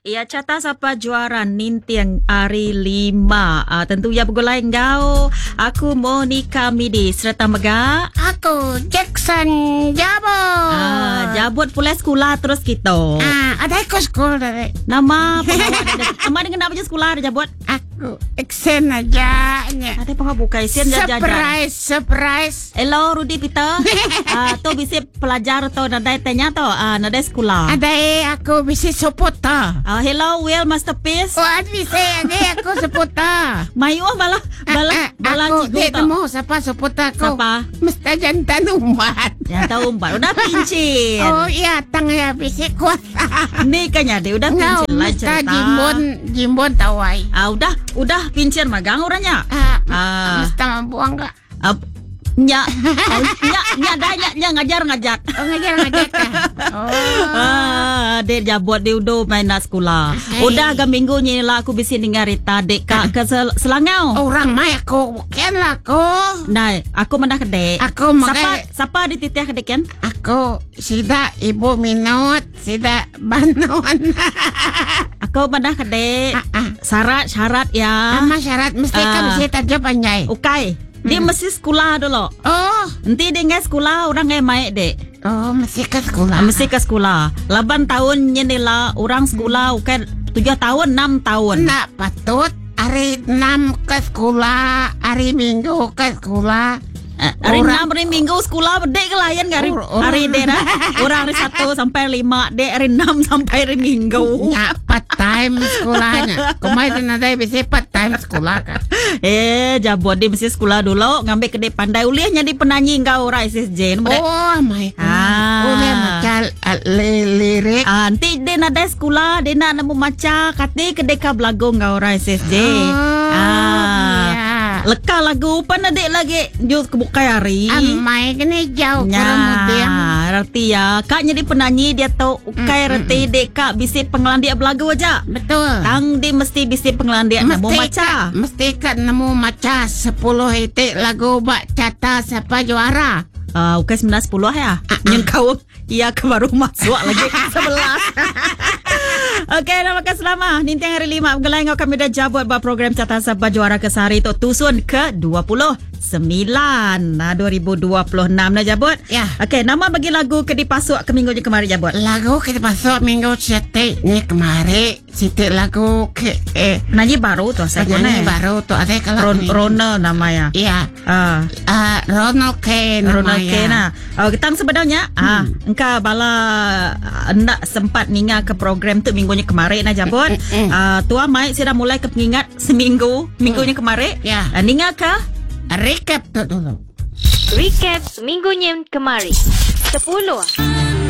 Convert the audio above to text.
Ya, cata siapa juara Ninteng hari 5. Tentu ya begulai engkau. Aku Monica Midi serta Mega. Aku Jackson Jabot. Jabot pula sekolah terus kita. Ada aku sekolah dari. Nama nama dengan apa je sekolah ada Jabot? Aku eksen aja. Ada apa buka isen jajan. Surprise. Hello Rudy Peter. Tu bisa pelajar tu nadai tanya tu. Nadai sekolah. Ada aku bisa support ta. Hello Will Masterpiece. Ada bisa ada aku support ta. Mayu bala aku cikgu dia tu. temu siapa support aku. Siapa? Mesti jantan umat. Yang tahu umpat udah pincin. Oh iya tang ya bisa kuasa. Ni kan ya dia udah pincin lah Mesti cerita. jimbon tawai. Udah pincin magang orangnya. Mesti buang enggak? Nya ngajar. Oh ngajar kah? Oh. Dek Jabot dia udah main nak sekolah. Udah agak minggu ni lah aku bisa dengar cerita dek kak ke Selangau. Orang mai aku bukan lah aku. Nah, aku mendah ke dek. Aku makai. Siapa di titih ke dek kan? Aku sida ibu minut, sida banon. Aku mendah ke dek. Syarat ya. Ama syarat mesti kan mesti tarja panjai. Okay. Dia mesti sekolah dulu. Oh. Nanti dia nggak sekolah orang nggak main dek. Oh, mesti ke sekolah. Mesti ke sekolah. 8 tahun nyenila orang sekolah bukan 7 tahun 6 tahun. Nak patut hari 6 ke sekolah, hari Minggu ke sekolah. Hari 6 hari Minggu sekolah dek ke layan nggak hari dek dah. Orang hari 1 sampai 5 dek hari 6 sampai hari Minggu. Ya part time sekolahnya. Kemarin ada bisa part time sekolah kan. Jabot dia mesti sekolah dulu ngambil ke dek pandai uliahnya di penyanyi engkau orang SSJ. Oh my god. Boleh macam lirik. Nanti dia nak ada sekolah dia nak nemu macam kata ke dek belagu engkau orang SSJ. Leka lagu pan adik lagi jus kebukai hari. Amai kena jauh kemudian. Reti ya. Kak jadi penyanyi dia tahu ukai reti dek kak bisi pengelahan dia belagu aja. Betul. Tang dia mesti bisi pengelahan dia nemu maca. Mesti kan nemu maca 10 itik lagu bak cata siapa juara. Ukai 9-10 ya. Yang kau iya ke baru masuk lagi 11. Okey, nama kasih selamat. Ninteng hari 5. Gelai ngau kami dah jabut buat program Cata Sabah Juara Kesari itu tusun ke 29. 2026 dah jabut. Ya. Okey, nama bagi lagu ke dipasuk ke minggu je kemarin jabut. Lagu ke dipasuk minggu cetek ni kemarin. Cetek lagu ke Penyanyi baru tu saya guna. Penyanyi baru tu ada kalau Ronald namanya. Iya. Ronald K namanya. Kita sebenarnya engkau bala nak sempat ninga ke program tu minggunya kemarin nah jabut. Tua mai sudah mulai ke pengingat seminggu minggunya kemarin. Ya. Ninga ke recap tu dulu. Recap minggunya kemarin 10